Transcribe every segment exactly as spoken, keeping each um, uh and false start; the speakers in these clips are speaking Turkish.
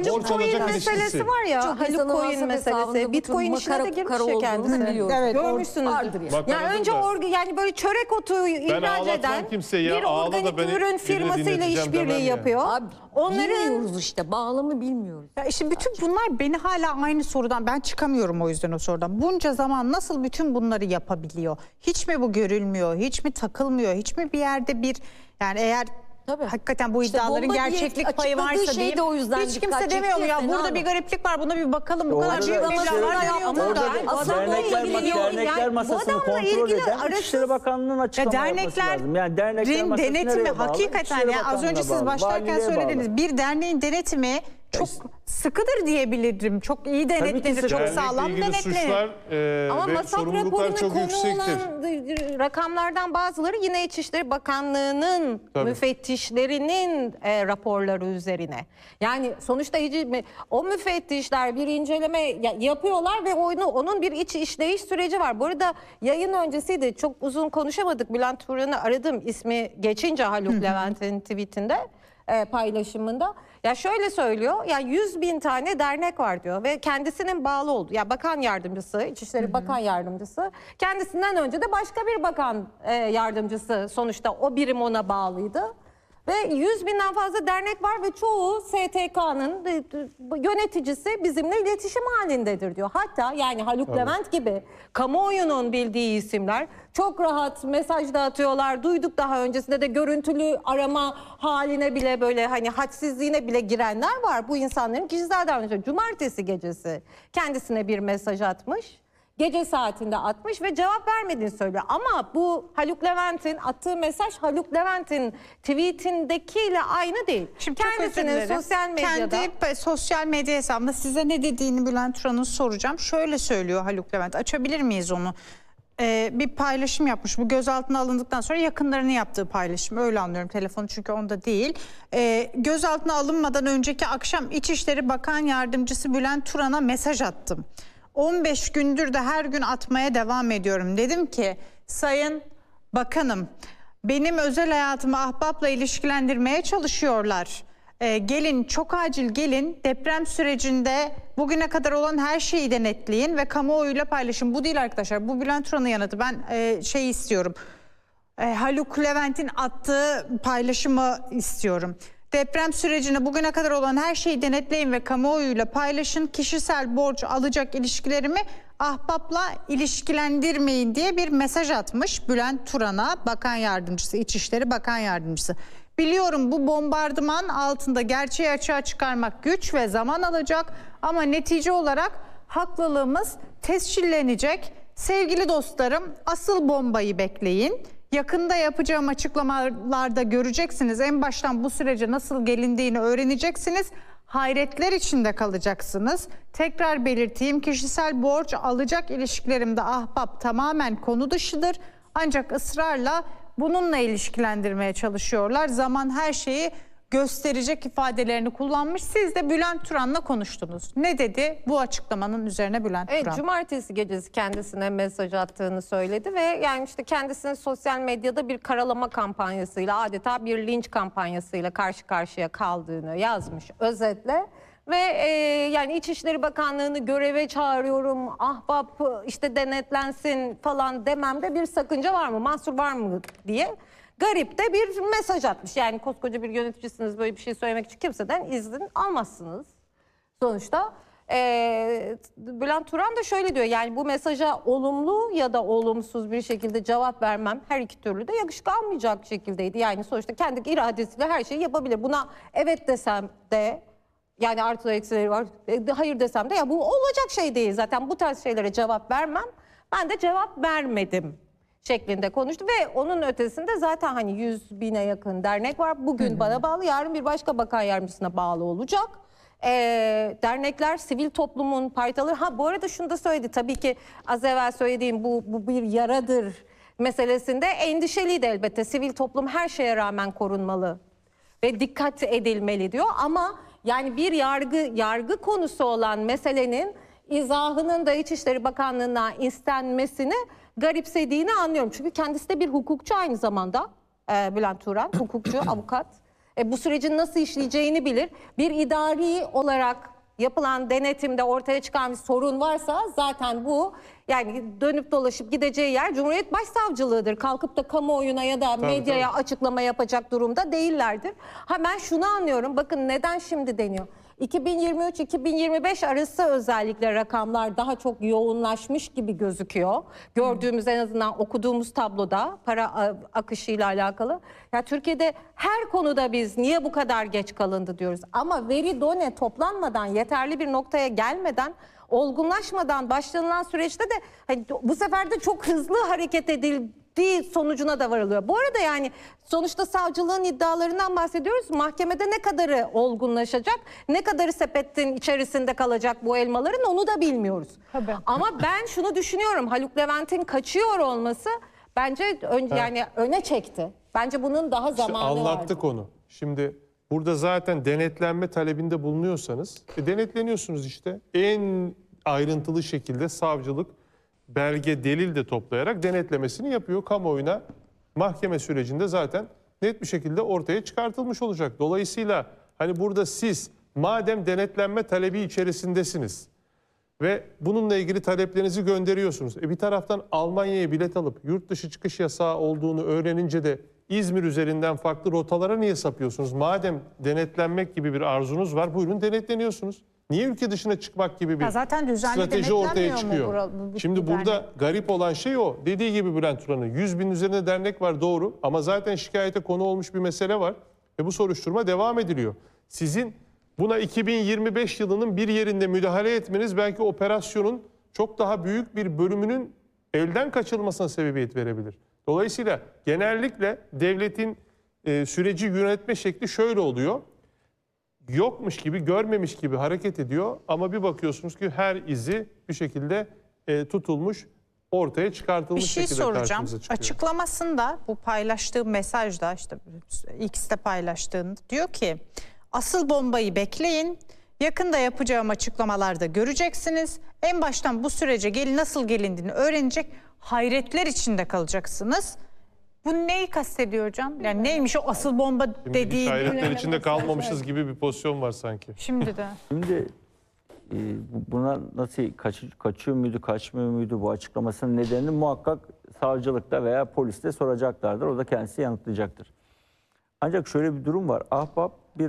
Haluk Koyun meselesi var ya, Çok Haluk Koyun meselesi. Bitcoin işine de girmiş ya kendisi. Evet, görmüşsünüzdür. Yani önce orga, yani böyle çörek otu ihraç eden bir organik ürün firmasıyla işbirliği yapıyor. Abi, Onların bilmiyoruz işte, bağlamı bilmiyoruz. Ya işte bütün bunlar beni hala aynı sorudan, ben çıkamıyorum o yüzden o sorudan. Bunca zaman nasıl bütün bunları yapabiliyor? Hiç mi bu görülmüyor? Hiç mi takılmıyor? Hiç mi bir yerde bir, yani eğer Tabii. hakikaten bu İşte iddiaların bomba diye gerçeklik payı açıkladığı varsa şey diyeyim, de o yüzden hiç kimse dikkat demiyor mu ya çekiyor burada Sena bir gariplik var, buna bir bakalım, bu kadar Orada büyük da bir şey meblağlar yok. veriyor. Orada Bunlar- da Aslında bu dernekler, ilgili yok. dernekler Yani bu masasını adamla kontrol ilgili eden arasız- İçişleri Bakanlığı'nın açıklama yapması lazım. Yani dernekler masası denetimi nereye bağlı? hakikaten İçişleri ya, az Bakanlığı'na önce siz bağlı, başlarken valiliğe söylediniz, bağlı. bir derneğin denetimi çok sıkıdır diyebilirim. Çok iyi denetlenir, sıkı. çok Dernekle sağlam ilgili denetlenir. suçlar e, ama ve Masak sorumluluklar raporuna çok konu yüksektir. olan rakamlardan bazıları yine İçişleri Bakanlığı'nın Tabii. müfettişlerinin e, raporları üzerine. Yani sonuçta o müfettişler bir inceleme ya- yapıyorlar ve onu, onun bir iç işleyiş süreci var. Bu arada yayın öncesiydi, çok uzun konuşamadık. Bülent Turan'ı aradım ismi geçince Haluk Levent'in tweetinde. E, paylaşımında. Ya şöyle söylüyor, yani yüz bin tane dernek var diyor ve kendisinin bağlı olduğu, ya bakan yardımcısı, İçişleri Bakan Yardımcısı, kendisinden önce de başka bir bakan e, yardımcısı, sonuçta o birim ona bağlıydı. Ve yüz binden fazla dernek var ve çoğu S T K'nın yöneticisi bizimle iletişim halindedir diyor. Hatta yani Haluk Evet. Levent gibi kamuoyunun bildiği isimler çok rahat mesaj dağıtıyorlar. Duyduk daha öncesinde de görüntülü arama haline bile, böyle hani hadsizliğine bile girenler var. Bu insanların kişisel davranışı. Cumartesi gecesi kendisine bir mesaj atmış. Gece saatinde atmış ve cevap vermediğini söylüyor. Ama bu Haluk Levent'in attığı mesaj Haluk Levent'in tweetindekiyle aynı değil. Şimdi çok özür kendisinin dilerim. sosyal medyada... Kendi sosyal medya hesabında size ne dediğini Bülent Turan'ın soracağım. Şöyle söylüyor Haluk Levent. Açabilir miyiz onu? Ee, bir paylaşım yapmış. Bu gözaltına alındıktan sonra yakınlarının yaptığı paylaşım. Öyle anlıyorum telefonu, çünkü onda değil. Ee, gözaltına alınmadan önceki akşam İçişleri Bakan Yardımcısı Bülent Turan'a mesaj attım. on beş gündür de her gün atmaya devam ediyorum. Dedim ki, Sayın Bakanım, benim özel hayatımı ahbapla ilişkilendirmeye çalışıyorlar. Ee, gelin, çok acil gelin, deprem sürecinde bugüne kadar olan her şeyi denetleyin ve kamuoyuyla paylaşın. Bu değil arkadaşlar, bu Bülent Turan'ın yanıtı. Ben e, şey istiyorum, e, Haluk Levent'in attığı paylaşımı istiyorum. Deprem sürecinde bugüne kadar olan her şeyi denetleyin ve kamuoyuyla paylaşın. Kişisel borç alacak ilişkilerimi ahbapla ilişkilendirmeyin diye bir mesaj atmış Bülent Turan'a, Bakan Yardımcısı, İçişleri Bakan Yardımcısı. Biliyorum bu bombardıman altında gerçeği açığa çıkarmak güç ve zaman alacak ama netice olarak haklılığımız tescillenecek. Sevgili dostlarım, asıl bombayı bekleyin. Yakında yapacağım açıklamalarda göreceksiniz. En baştan bu sürece nasıl gelindiğini öğreneceksiniz. Hayretler içinde kalacaksınız. Tekrar belirteyim, kişisel borç alacak ilişkilerimde ahbap tamamen konu dışıdır. Ancak ısrarla bununla ilişkilendirmeye çalışıyorlar. Zaman her şeyi gösterecek ifadelerini kullanmış. Siz de Bülent Turan'la konuştunuz. Ne dedi bu açıklamanın üzerine Bülent Evet, Turan? cumartesi gecesi kendisine mesaj attığını söyledi ve yani işte kendisini sosyal medyada bir karalama kampanyasıyla, adeta bir linç kampanyasıyla karşı karşıya kaldığını yazmış özetle. Ve e, yani İçişleri Bakanlığı'nı göreve çağırıyorum, ahbap işte denetlensin falan dememde bir sakınca var mı, mahsur var mı diye garip de bir mesaj atmış. Yani koskoca bir yöneticisiniz, böyle bir şey söylemek için kimseden izin almazsınız sonuçta. Ee, Bülent Turan da şöyle diyor, yani bu mesaja olumlu ya da olumsuz bir şekilde cevap vermem her iki türlü de yakışık almayacak şekildeydi. Yani sonuçta kendi iradesiyle her şeyi yapabilir. Buna evet desem de, yani artı eksileri var, hayır desem de ya bu olacak şey değil. Zaten bu tarz şeylere cevap vermem. Ben de cevap vermedim şeklinde konuştu ve onun ötesinde zaten hani yüz bine yakın dernek var. Bugün hı hı. bana bağlı, yarın bir başka bakan yardımcısına bağlı olacak. Ee, dernekler sivil toplumun parçaları. Ha bu arada şunu da söyledi, tabii ki az evvel söylediğim bu, bu bir yaradır meselesinde endişeliydi elbette. Sivil toplum her şeye rağmen korunmalı ve dikkat edilmeli diyor ama yani bir yargı yargı konusu olan meselenin izahının da İçişleri Bakanlığı'na istenmesini garipsediğini anlıyorum. Çünkü kendisi de bir hukukçu aynı zamanda, e, Bülent Turan, hukukçu, avukat. E, bu sürecin nasıl işleyeceğini bilir. Bir idari olarak yapılan denetimde ortaya çıkan bir sorun varsa zaten bu yani dönüp dolaşıp gideceği yer Cumhuriyet Başsavcılığıdır. Kalkıp da kamuoyuna ya da medyaya tabii. açıklama yapacak durumda değillerdir. Ha ben şunu anlıyorum. Bakın neden şimdi deniyor? iki bin yirmi üç iki bin yirmi beş arası özellikle rakamlar daha çok yoğunlaşmış gibi gözüküyor. Gördüğümüz en azından okuduğumuz tabloda para akışıyla alakalı. Ya Türkiye'de her konuda biz niye bu kadar geç kalındı diyoruz. Ama veri done toplanmadan, yeterli bir noktaya gelmeden, olgunlaşmadan başlanılan süreçte de hani bu sefer de çok hızlı hareket edildiği sonucuna da varılıyor. Bu arada yani sonuçta savcılığın iddialarından bahsediyoruz. Mahkemede ne kadarı olgunlaşacak, ne kadarı sepetin içerisinde kalacak bu elmaların onu da bilmiyoruz. Tabii. Ama ben şunu düşünüyorum. Haluk Levent'in kaçıyor olması bence ön, yani öne çekti. Bence bunun daha İşte zamanı vardı. anlattık onu. Şimdi burada zaten denetlenme talebinde bulunuyorsanız e, denetleniyorsunuz işte. En ayrıntılı şekilde savcılık belge, delil de toplayarak denetlemesini yapıyor. Kamuoyuna mahkeme sürecinde zaten net bir şekilde ortaya çıkartılmış olacak. Dolayısıyla hani burada siz madem denetlenme talebi içerisindesiniz ve bununla ilgili taleplerinizi gönderiyorsunuz. E bir taraftan Almanya'ya bilet alıp yurt dışı çıkış yasağı olduğunu öğrenince de İzmir üzerinden farklı rotalara niye sapıyorsunuz? Madem denetlenmek gibi bir arzunuz var, buyurun denetleniyorsunuz. Niye ülke dışına çıkmak gibi bir Ya zaten düzenli strateji ortaya denetlenmiyor mu çıkıyor? bura- bu- bu Şimdi dernek? burada garip olan şey o. Dediği gibi Bülent Turan'ın yüz bin üzerinde dernek var, doğru. Ama zaten şikayete konu olmuş bir mesele var. Ve bu soruşturma devam ediliyor. Sizin buna iki bin yirmi beş yılının bir yerinde müdahale etmeniz belki operasyonun çok daha büyük bir bölümünün elden kaçırılmasına sebebiyet verebilir. Dolayısıyla genellikle devletin e, süreci yönetme şekli şöyle oluyor. Yokmuş gibi, görmemiş gibi hareket ediyor ama bir bakıyorsunuz ki her izi bir şekilde e, tutulmuş, ortaya Bir çıkartılmış şey şekilde soracağım. karşımıza çıkıyor. Açıklamasında bu paylaştığı mesajda işte X'te paylaştığında diyor ki asıl bombayı bekleyin. Yakında yapacağım açıklamalarda göreceksiniz. En baştan bu sürece gel nasıl gelindiğini öğrenecek, hayretler içinde kalacaksınız. Bu neyi kastediyor hocam? Yani neymiş o asıl bomba Şimdi hiç dediği? hayretler içinde kalmamışız gibi bir pozisyon var sanki. Şimdi de. Şimdi e, bu- buna nasıl kaç, kaçıyor muydu, kaçmıyor muydu bu açıklamasının nedenini muhakkak savcılıkta veya poliste soracaklardır. O da kendisi yanıtlayacaktır. Ancak şöyle bir durum var. Ahbap bir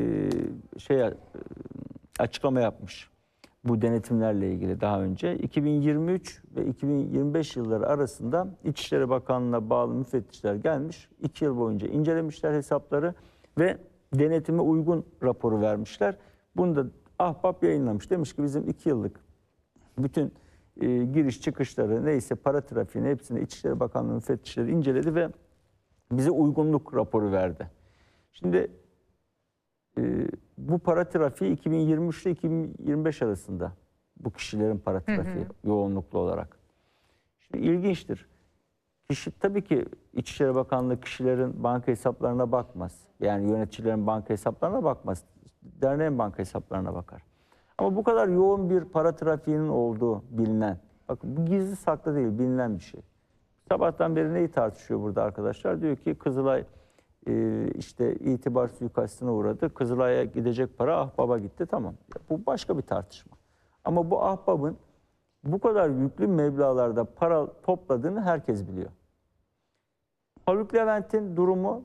e, şey e, açıklama yapmış. Bu denetimlerle ilgili daha önce. iki bin yirmi üç ve iki bin yirmi beş yılları arasında İçişleri Bakanlığı'na bağlı müfettişler gelmiş. iki yıl boyunca incelemişler hesapları ve denetime uygun raporu vermişler. Bunu da Ahbap yayınlamış. Demiş ki bizim iki yıllık bütün e, giriş çıkışları neyse para trafiğini hepsini İçişleri Bakanlığı müfettişleri inceledi ve bize uygunluk raporu verdi. Şimdi e, bu para trafiği iki bin yirmi üç ile iki bin yirmi beş arasında bu kişilerin para trafiği hı hı. yoğunluklu olarak. Şimdi ilginçtir. Kişi tabii ki İçişleri Bakanlığı kişilerin banka hesaplarına bakmaz. Yani yöneticilerin banka hesaplarına bakmaz. Derneğin banka hesaplarına bakar. Ama bu kadar yoğun bir para trafiğinin olduğu bilinen, bakın bu gizli saklı değil, bilinen bir şey. Sabahtan beri neyi tartışıyor burada arkadaşlar? Diyor ki Kızılay e, işte itibar suikastına uğradı. Kızılay'a gidecek para Ahbap'a gitti. Tamam. Bu başka bir tartışma. Ama bu Ahbap'ın bu kadar yüklü meblağlarda para topladığını herkes biliyor. Haluk Levent'in durumu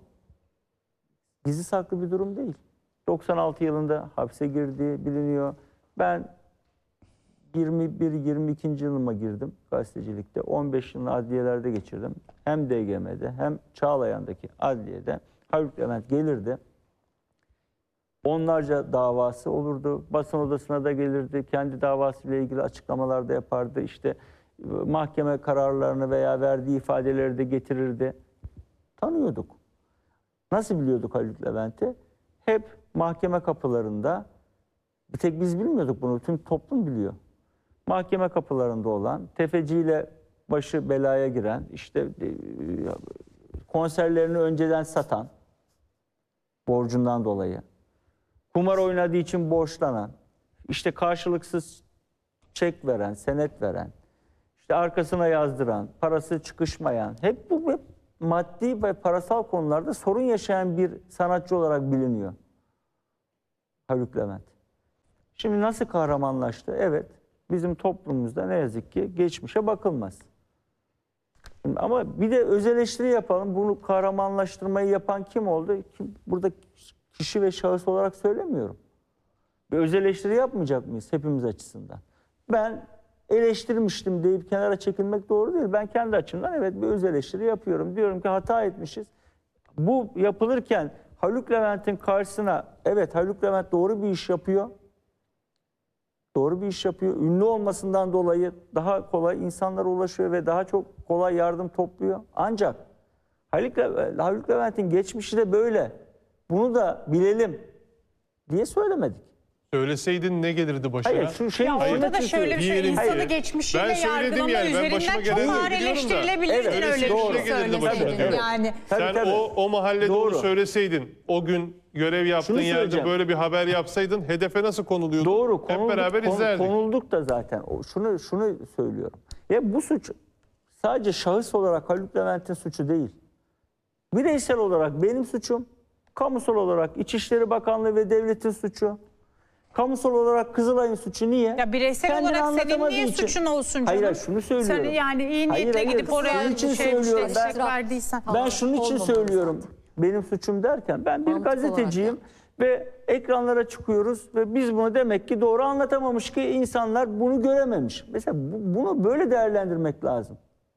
gizli saklı bir durum değil. doksan altı yılında hapse girdiği biliniyor. Ben yirmi bir yirmi ikinci yılıma girdim gazetecilikte. on beş yılını adliyelerde geçirdim. Hem D G M'de hem Çağlayan'daki adliyede Haluk Levent gelirdi. Onlarca davası olurdu. Basın odasına da gelirdi. Kendi davasıyla ilgili açıklamalar da yapardı. İşte mahkeme kararlarını veya verdiği ifadeleri de getirirdi. Tanıyorduk. Nasıl biliyorduk Haluk Levent'i? Hep mahkeme kapılarında, bir tek biz bilmiyorduk bunu, tüm toplum biliyor. Mahkeme kapılarında olan, tefeciyle başı belaya giren, işte konserlerini önceden satan, borcundan dolayı, kumar oynadığı için borçlanan, işte karşılıksız çek veren, senet veren, işte arkasına yazdıran, parası çıkışmayan, hep bu hep maddi ve parasal konularda sorun yaşayan bir sanatçı olarak biliniyor Haluk Levent. Şimdi nasıl kahramanlaştı? Evet, bizim toplumumuzda ne yazık ki geçmişe bakılmaz. Ama bir de öz eleştiri yapalım. Bunu kahramanlaştırmayı yapan kim oldu? Kim, burada kişi ve şahıs olarak söylemiyorum. Bir öz eleştiri yapmayacak mıyız hepimiz açısından? Ben eleştirmiştim deyip kenara çekilmek doğru değil. Ben kendi açımdan evet bir öz eleştiri yapıyorum. Diyorum ki hata etmişiz. Bu yapılırken Haluk Levent'in karşısına evet Haluk Levent doğru bir iş yapıyor. Doğru bir iş yapıyor. Ünlü olmasından dolayı daha kolay insanlara ulaşıyor ve daha çok kolay yardım topluyor. Ancak Haluk, Haluk Levent'in geçmişi de böyle. Bunu da bilelim diye söylemedik. Söyleseydin ne gelirdi başına? Hayır şu şey Ya Hayır, orada da şöyle bir şey, diyelim ki- insanı Ben geçmişiyle söyledim yargılama yani, ben üzerinden başıma çok geleni ağır biliyorum da. eleştirilebilirdin Evet, öyle doğru. bir şey Gelirdi başına, söyleseydin. evet. Yani Tabii, Sen tabii. o, o mahallede Doğru. onu söyleseydin, o gün görev yaptığın Şunu yerde söyleyeceğim. böyle bir haber yapsaydın hedefe nasıl konuluyordu? Doğru. Hep Konulduk, beraber konu- izlerdik. Konulduk da zaten. O- Şunu şunu söylüyorum. Ya bu suç sadece şahıs olarak Haluk Levent'in suçu değil. Bireysel olarak benim suçum, kamusal olarak İçişleri Bakanlığı ve devletin suçu, kamusal olarak Kızılay'ın suçu. Niye? ya bireysel Kendini olarak senin anlatamadığı niye için. suçun olsun canım? Hayır, hayır, şunu söylüyorum. Sen yani iyi Hayır, niyetle hayır, gidip oraya şunun için şey, söylüyorum. şey, Ben- destek verdiysen. Ben şunun için olmamalı söylüyorum. Benim suçum derken ben bir Mantık gazeteciyim ve ekranlara çıkıyoruz ve biz bunu demek ki doğru anlatamamış ki insanlar bunu görememiş. Mesela bu- bunu böyle değerlendirmek lazım.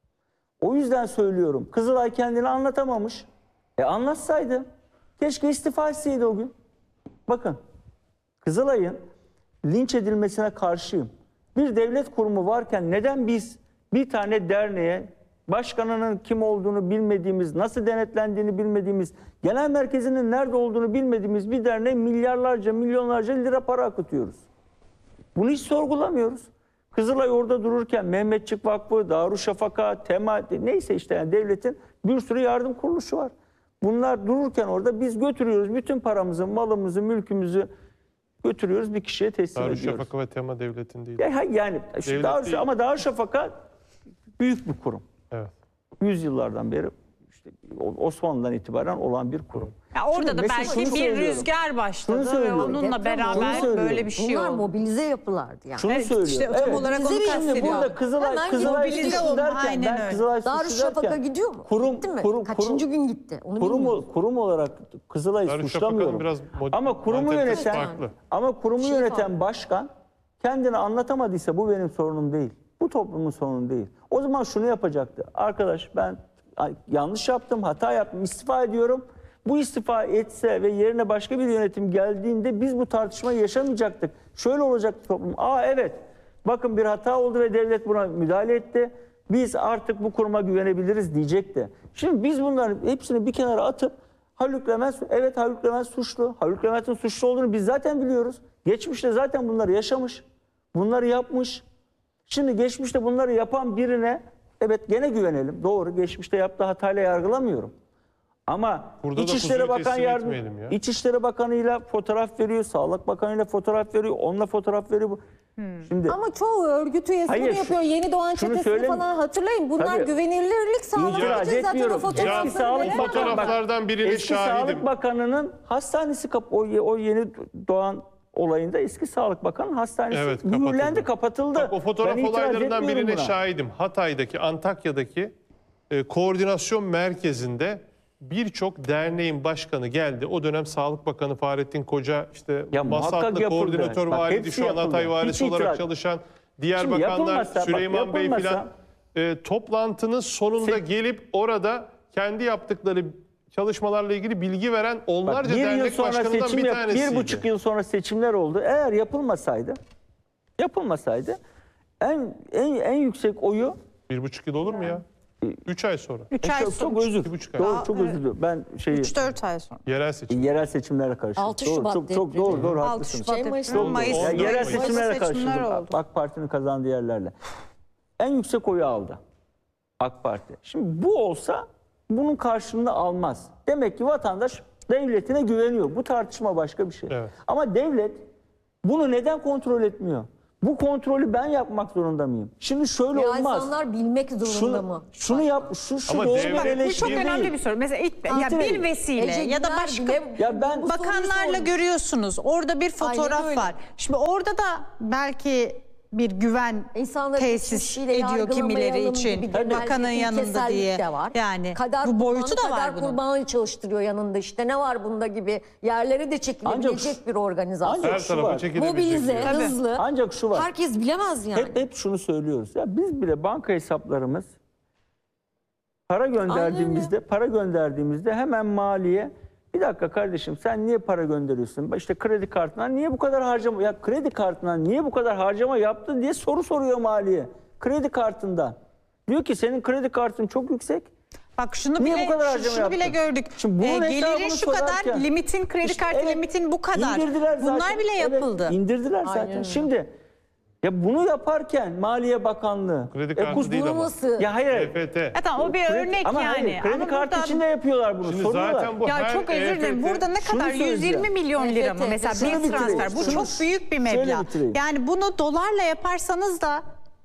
O yüzden söylüyorum. Kızılay kendini anlatamamış. E anlatsaydı. Keşke istifa etseydi o gün. Bakın. Kızılay'ın linç edilmesine karşıyım. Bir devlet kurumu varken neden biz bir tane derneğe başkanının kim olduğunu bilmediğimiz, nasıl denetlendiğini bilmediğimiz, genel merkezinin nerede olduğunu bilmediğimiz bir derneğe milyarlarca, milyonlarca lira para akıtıyoruz? Bunu hiç sorgulamıyoruz. Kızılay orada dururken Mehmetçik Vakfı, Darüşşafaka, Tema, neyse işte yani devletin bir sürü yardım kuruluşu var. Bunlar dururken orada biz götürüyoruz bütün paramızı, malımızı, mülkümüzü götürüyoruz bir kişiye teslim ediyoruz. Darüşşafaka ve Tema devletin değil. Ya- Yani şu Devlet Darüş- değil. ama Darüşşafaka büyük bir kurum. Evet. Yüzyıllardan beri işte Osmanlı'dan itibaren olan bir kurum. Ya orada Şimdi da mesela belki şunu bir söylüyorum. rüzgar başladı Şunu ve söylüyorum. onunla Deprem beraber oldu. böyle bir şey Bunlar oldu. mobilize yapılardı yani. Şunu Evet, söylüyorum. işte tam olarak onu Şimdi kastediyorum. burada Kızılay, Hemen Kızılay mobilize suçlu olun, derken aynen ben öyle. Kızılay suçlu Darüşşafaka derken gidiyor mu? Kurum, Gitti mi? kurum, Kaçıncı kurum- gün gitti? Onu Kurum, bilmiyorum. kurum olarak Kızılay'ı Darüşşafaka'nın suçlamıyorum. biraz mod- Ama kurumu mantalitesi yöneten farklı. ama kurumu Şey yöneten farklı. başkan kendini anlatamadıysa bu benim sorunum değil. Bu toplumun sorunu değil. O zaman şunu yapacaktı. Arkadaş ben yanlış yaptım, hata yaptım, istifa ediyorum. Bu istifa etse ve yerine başka bir yönetim geldiğinde biz bu tartışmayı yaşamayacaktık. Şöyle olacaktı toplum. Aa evet bakın bir hata oldu ve devlet buna müdahale etti. Biz artık bu kuruma güvenebiliriz diyecekti. Şimdi biz bunların hepsini bir kenara atıp Haluk Levent, evet Haluk Levent suçlu. Haluk Levent'in suçlu olduğunu biz zaten biliyoruz. Geçmişte zaten bunları yaşamış. Bunları yapmış. Şimdi geçmişte bunları yapan birine evet gene güvenelim. Doğru geçmişte yaptığı hatayla yargılamıyorum. Ama Burada da İçişleri kuzuyu Bakan teslim yardım etmeyelim ya. İçişleri Bakanı'yla fotoğraf veriyor, Sağlık Bakanı'yla fotoğraf veriyor, onunla fotoğraf veriyor. Bu- Şimdi Ama çoğu örgüt üyesi Hayır, bunu şu- yapıyor. Yeni doğan şunu çetesini söyleyeyim. falan hatırlayın. Bunlar Tabii. güvenilirlik sağlamak İtiraz için zaten o etmiyorum. fotoğrafları Eski Sağlık veren Bakanı- adam. Fotoğraflardan birine eski şahidim. Sağlık Bakanı'nın hastanesi kap o, o yeni doğan olayında eski Sağlık Bakanı hastanesi Evet, mühürlendi, kapatıldı. kapatıldı. Bak, o fotoğraf Ben itiraz olaylarından etmiyorum birine buna. şahidim. Hatay'daki, Antakya'daki e, koordinasyon merkezinde birçok derneğin başkanı geldi. O dönem Sağlık Bakanı Fahrettin Koca, işte Ya muhakkak Masatlı yapıldı. koordinatör Bak, valiydi, hepsi şu an yapıldı. Hatay Hiç valisi olarak itiraz- çalışan diğer Şimdi bakanlar, yapılmasa, bak, Süleyman Bey yapılmasa- filan e, toplantının sonunda Se- gelip orada kendi yaptıkları çalışmalarla ilgili bilgi veren Bak, onlarca bir yıl dernek sonra başkanından seçim bir yap, tanesiydi. bir buçuk yıl sonra seçimler oldu. Eğer yapılmasaydı, yapılmasaydı en en en yüksek oyu Bir buçuk yıl olur mu ya? Üç ay sonra. üç E, ay çok, çok sonra. özür. iki buçuk ay. Doğru, çok özür diliyorum. Ben şeyi üç dört ay sonra. Yerel seçim. yerel seçimlerle karıştırdım. altı Doğru, Şubat çok çok depremi. doğru doğru altı haklısınız. Şubat Şey, Mayıs depremi, oldu. Mayıs, Ya, Ya, Mayıs- yerel Mayıs seçimlerle seçimler karıştırdım. oldu. AK Parti'nin kazandığı yerlerle. En yüksek oyu aldı AK Parti. Şimdi bu olsa bunun karşılığını almaz. Demek ki vatandaş devletine güveniyor. Bu tartışma başka bir şey. Evet. Ama devlet bunu neden kontrol etmiyor? Bu kontrolü ben yapmak zorunda mıyım? Şimdi şöyle Ya olmaz. insanlar bilmek zorunda Şunu, mı? şunu yap, şu şu Ama doğru devlet- bir Bak, bu Bu çok eleştiri önemli değil. bir soru. Mesela ilk, ya Anlatayım. bir vesile Ece ya da Güler başka bile Ya ben bu soruyu bakanlarla sormuş. görüyorsunuz. Orada bir fotoğraf öyle. var. Şimdi orada da belki bir güven İnsanları tesis geçmişiyle ediyor kimileri yargılamayalım için. gibi genel Bakanın bir yanında ilkesellik diye. de var. Yani Kader bu boyutu kurbanı, da var kader bunun. kurbanı çalıştırıyor yanında, işte ne var bunda gibi yerlere de çekilebilecek Ancak- bir organizasyon. ancak Her şu tarafa var. çekilebilecek. Mobilize, yani. Tabii. hızlı. Ancak şu var. Herkes bilemez yani. Hep hep şunu söylüyoruz. Ya biz bile banka hesaplarımız para gönderdiğimizde, para gönderdiğimizde hemen maliye bir dakika kardeşim sen niye para gönderiyorsun? İşte kredi kartından niye bu kadar harcama ya kredi kartından niye bu kadar harcama yaptın diye soru soruyor maliye. Kredi kartından. Diyor ki senin kredi kartın çok yüksek. Bak şunu Niye bile bu kadar şu- harcama şunu bile yaptın? gördük. Şimdi bunun Ee, gelirin hesabını şu kadar, sorarken- limitin kredi İşte kartı evet, limitin bu kadar. İndirdiler Bunlar zaten. bile Evet, yapıldı. indirdiler zaten. Aynen öyle. Şimdi ya bunu yaparken Maliye Bakanlığı Kredi e, kartı kus- değil ama. Vurması. Ya hayır. E F T. Ya tamam o bir Kredi- örnek ama yani. hayır, kredi Ama kartı burada- için de yapıyorlar bunu. Şimdi Soruyorlar. zaten bu Ya her çok özür dilerim. E F T Burada ne Şunu kadar yüz yirmi söyleyeceğim. milyon lira mı Evet, mesela evet. bir Şunu bitireyim. transfer? Bu Şunu- çok büyük bir şöyle meblağ. bitireyim. Yani bunu dolarla yaparsanız da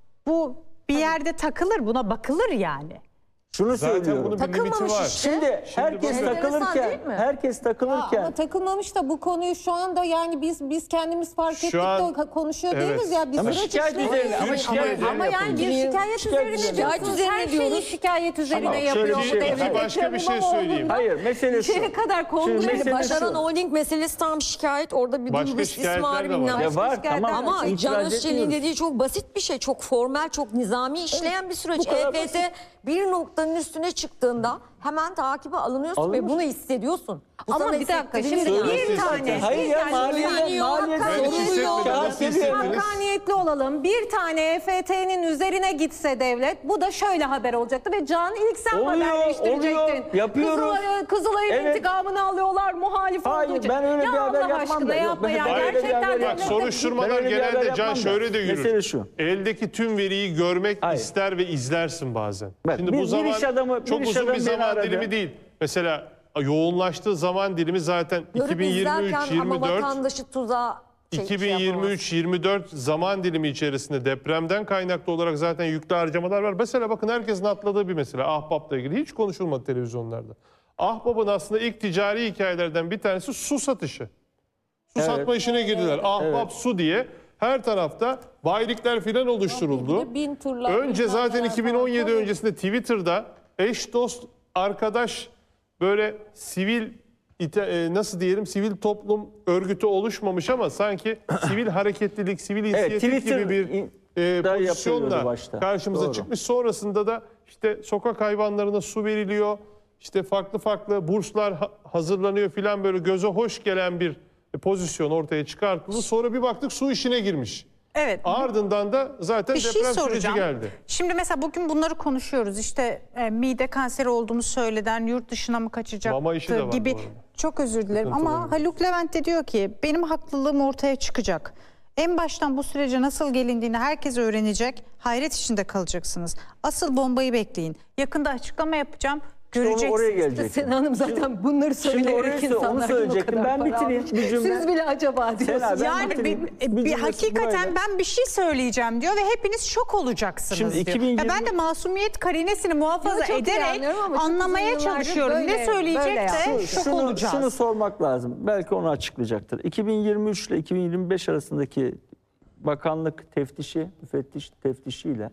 bu bir yerde takılır. Buna bakılır yani. Şunu Zaten söylüyorum. bunun bir limiti Takılmamış var. işte. Şimdi, herkes bakın- Enteresan takılırken, değil mi? herkes Aa, takılırken ama takılmamış da bu konuyu şu anda yani biz biz kendimiz fark Şu ettik an- de konuşuyor evet. değiliz ya. Bir Ama süreç şikayet işliyor. üzerine- ama Ama, şikayet üzerine ama yani bir yapılıyor. şikayet Şikayet üzerine üzerine. diyorsunuz. Şikayet Her üzerine şeyi diyoruz. şikayet üzerine Ama şöyle yapıyor bir bu şey var. devlet. Başka bir şey Ekrem söyleyeyim. İmamoğlu'ndan hayır mesele şu. şeye kadar Şimdi kongre mesele Başaran şu. Holding meselesi tam şikayet. Orada bir Başka durum şikayetler istismar de var. bilmem. Ya var şikayetler tamam. Ama itiraz Can Özçelik'in etmiyoruz. dediği çok basit bir şey. Çok formel, çok nizami işleyen bir süreç. bu kadar E F T bir noktanın üstüne çıktığında hemen takibe alınıyorsun Alınır. ve bunu hissediyorsun. Bu Ama sana bir dakika hissettirilir şimdi yani. bir tane Hayır ya yani maliye güveniyor, maliye hakikaten Ben hiç hissetmedim. Kağıt Nasıl hissettiniz? Hakkaniyetli olalım. Bir tane E F T'nin üzerine gitse devlet bu da şöyle haber olacaktı ve Can ilk sen Oluyor, haberleştirecektin. oluyor. Yapıyoruz. Kızılay'ın Kızılay'ın Evet. intikamını alıyorlar muhalif Hayır, olduğu için. ben öyle ya bir haber Allah yapmam aşkına da. Yok, yapma ben ya. öyle bir Gerçekten haber devlet- Bak Ben soruşturmalar öyle bir haber genelde yapmam Can da. şöyle de yürür. Mesele şu. Eldeki tüm veriyi görmek Hayır. ister ve izlersin bazen. Bak, Şimdi bir- bu bir zaman iş adamı- bir çok iş uzun adamı bir beni zaman aradı. dilimi değil. Mesela yoğunlaştığı zaman dilimi zaten Görüp iki bin yirmi üç izlerken ama yirmi dört vatandaşı tuzağa şey- şey iki bin yirmi üç yirmi dört zaman dilimi içerisinde depremden kaynaklı olarak zaten yüklü harcamalar var. Mesela bakın herkesin atladığı bir mesele Ahbap'la ilgili hiç konuşulmadı televizyonlarda. Ahbap'ın aslında ilk ticari hikayelerden bir tanesi su satışı. Su Evet. satma işine girdiler. Ahbap Su diye her tarafta bayilikler filan oluşturuldu. Bin turlar, Önce bilmem zaten neler iki bin on yedi falan. öncesinde Twitter'da eş dost arkadaş böyle sivil ite- e, nasıl diyelim sivil toplum örgütü oluşmamış ama sanki sivil hareketlilik, sivil inisiyatif Twitter gibi bir in- e, da pozisyonla yapılıyordu başta. karşımıza Doğru. çıkmış. Sonrasında da işte sokak hayvanlarına su veriliyor. İşte farklı farklı burslar ha- hazırlanıyor filan böyle göze hoş gelen bir pozisyon ortaya çıkartıldı. Sonra bir baktık su işine girmiş. Evet. Ardından da zaten Bir şey deprem süreci soracağım. geldi. Şimdi mesela bugün bunları konuşuyoruz. İşte e, mide kanseri olduğunu söyleden yurt dışına mı Mama işi de kaçacaktı var gibi. bu arada. Çok özür dilerim Sıkıntılı ama bir- Haluk Levent de diyor ki benim haklılığım ortaya çıkacak. En baştan bu sürece nasıl gelindiğini herkes öğrenecek. Hayret içinde kalacaksınız. Asıl bombayı bekleyin. Yakında açıklama yapacağım. Onu Göreceksiniz. oraya gelecek. Sen Hanım zaten bunları şimdi oraya söyleyerek sö- onu insanlar söyleyecektim. Ben bitireyim bir cümle. Siz bile acaba diyorsunuz. Ben Yani bitireyim. bir, Bir bir cümlesi hakikaten böyle. ben bir şey söyleyeceğim diyor ve hepiniz şok olacaksınız Şimdi diyor. iki bin yirmi Ya ben de masumiyet karinesini muhafaza Yo, çok iyi ederek anlıyorum ama çok anlamaya uzun yıllardır çalışıyorum. böyle- ne söyleyecek böyle de yapmış. şok şunu, olacağız. şunu sormak lazım. Belki onu açıklayacaktır. iki bin yirmi üç ile iki bin yirmi beş arasındaki bakanlık teftişi, müfettiş teftişiyle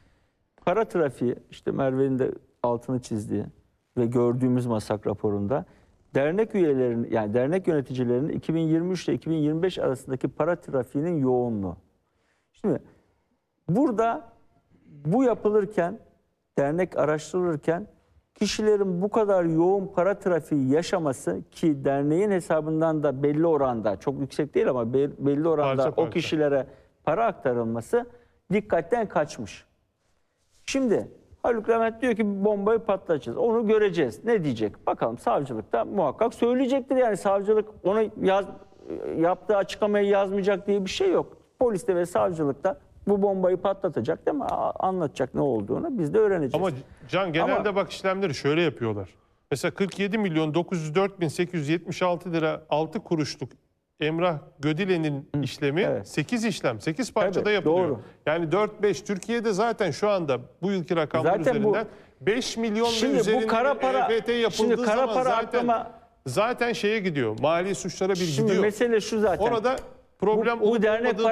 para trafiği, işte Merve'nin de altını çizdiği ve gördüğümüz masak raporunda dernek üyelerinin yani dernek yöneticilerinin iki bin yirmi üç ile iki bin yirmi beş arasındaki para trafiğinin yoğunluğu. Şimdi burada bu yapılırken, dernek araştırılırken kişilerin bu kadar yoğun para trafiği yaşaması ki derneğin hesabından da belli oranda, çok yüksek değil ama be- belli oranda Parça o parça. kişilere para aktarılması dikkatten kaçmış. Şimdi Haluk Levent diyor ki bombayı patlatacağız. Onu göreceğiz. Ne diyecek? Bakalım savcılıkta muhakkak söyleyecektir. Yani savcılık ona yaz, yaptığı açıklamayı yazmayacak diye bir şey yok. Poliste ve savcılıkta bu bombayı patlatacak değil mi? A- Anlatacak ne olduğunu biz de öğreneceğiz. Ama Can genelde Ama- bak işlemleri şöyle yapıyorlar. Mesela kırk yedi milyon dokuz yüz dört bin sekiz yüz yetmiş altı lira altı kuruşluk Emrah Gödilen'in işlemi evet. sekiz işlem, sekiz parçada Evet, yapılıyor. doğru. Yani dört beş Türkiye'de zaten şu anda bu yılki rakamlar Zaten bu- üzerinden beş milyon ve Şimdi bu üzerinde kara para- E F T yapıldığı şimdi kara zaman para zaten, aklama- zaten şeye gidiyor. Mali suçlara bir Şimdi gidiyor. mesele şu zaten. Orada problem Bu- bu olup dernek olmadığını